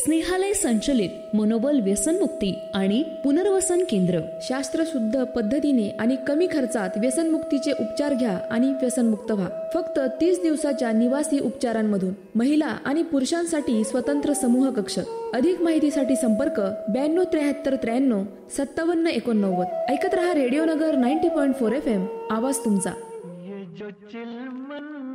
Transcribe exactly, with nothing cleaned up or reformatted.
स्नेहालय संचलित मनोबल व्यसनमुक्ती आणि पुनर्वसन केंद्र. शास्त्रशुद्ध पद्धतीने आणि कमी खर्चात व्यसनमुक्तीचे उपचार घ्या आणि व्यसनमुक्त व्हा. फक्त तीस दिवसाच्या निवासी उपचारांमधून. महिला आणि पुरुषांसाठी स्वतंत्र समूह कक्ष. अधिक माहितीसाठी संपर्क ब्याण्णव त्र्याहत्तर त्र्याण्णव सत्तावन्न एकोणनव्वद. ऐकत रहा रेडिओ नगर ninety point four F M. आवाज तुमचा.